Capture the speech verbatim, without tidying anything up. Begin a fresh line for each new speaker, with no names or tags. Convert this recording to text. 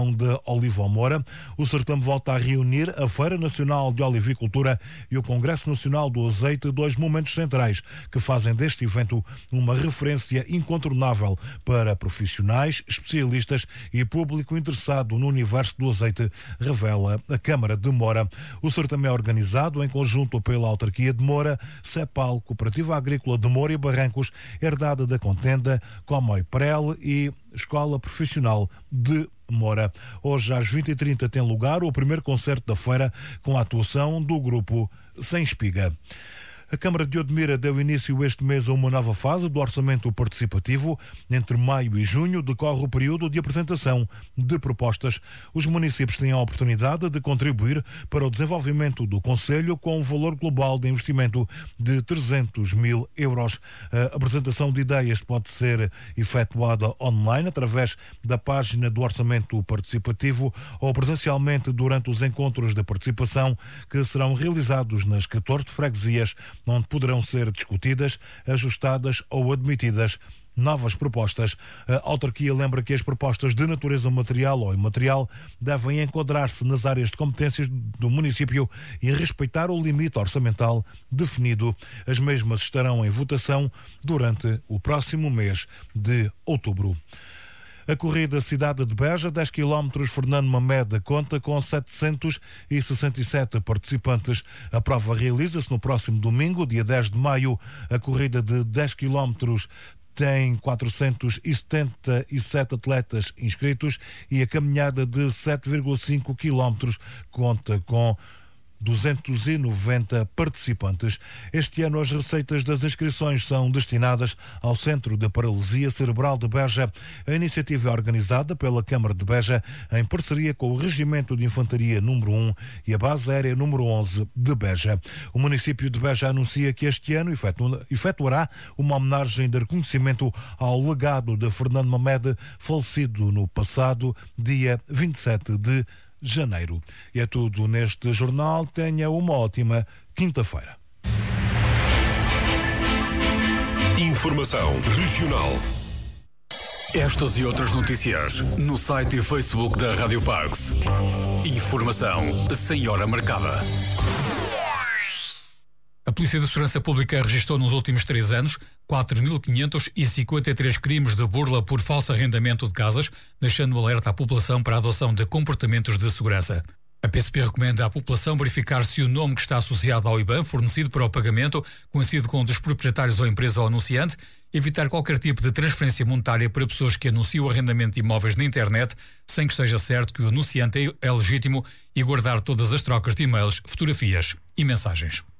de Oliva Moura. O certame volta a reunir a Feira Nacional de Olivicultura e o Congresso Nacional do Azeite, dois momentos centrais que fazem deste evento uma referência incontornável para profissionais, especialistas e público interessado no universo do azeite, revela a Câmara de Moura. O certame é organizado em conjunto pela Autarquia de Moura, CEPAL, Cooperativa Agrícola de Moura e Barrancos, Herdade da Contenda, Comoiprel e Escola Profissional de Moura. Hoje às vinte e trinta tem lugar o primeiro concerto da feira com a atuação do grupo Sem Espiga. A Câmara de Odmira deu início este mês a uma nova fase do orçamento participativo. Entre maio e junho decorre o período de apresentação de propostas. Os municípios têm a oportunidade de contribuir para o desenvolvimento do concelho com um valor global de investimento de trezentos mil euros. A apresentação de ideias pode ser efetuada online através da página do orçamento participativo ou presencialmente durante os encontros de participação que serão realizados nas catorze freguesias, onde poderão ser discutidas, ajustadas ou admitidas novas propostas. A autarquia lembra que as propostas de natureza material ou imaterial devem enquadrar-se nas áreas de competências do município e respeitar o limite orçamental definido. As mesmas estarão em votação durante o próximo mês de outubro. A corrida Cidade de Beja, dez quilómetros, Fernando Mamed, conta com setecentos e sessenta e sete participantes. A prova realiza-se no próximo domingo, dia dez de maio. A corrida de dez quilómetros tem quatrocentos e setenta e sete atletas inscritos e a caminhada de sete vírgula cinco quilómetros conta com duzentos e noventa participantes. Este ano as receitas das inscrições são destinadas ao Centro de Paralisia Cerebral de Beja. A iniciativa é organizada pela Câmara de Beja em parceria com o Regimento de Infantaria número um e a Base Aérea número onze de Beja. O município de Beja anuncia que este ano efetuará uma homenagem de reconhecimento ao legado de Fernando Mamed, falecido no passado dia vinte e sete de janeiro. E é tudo neste jornal. Tenha uma ótima quinta-feira.
Informação regional. Estas e outras notícias no site e Facebook da Rádio Parks. Informação sem hora marcada.
A Polícia de Segurança Pública registrou nos últimos três anos quatro mil quinhentos e cinquenta e três crimes de burla por falso arrendamento de casas, deixando alerta à população para a adoção de comportamentos de segurança. A P C P recomenda à população verificar se o nome que está associado ao I B A N fornecido para o pagamento coincide com o dos proprietários ou empresa ou anunciante, evitar qualquer tipo de transferência monetária para pessoas que anunciam o arrendamento de imóveis na internet sem que esteja certo que o anunciante é legítimo e guardar todas as trocas de e-mails, fotografias e mensagens.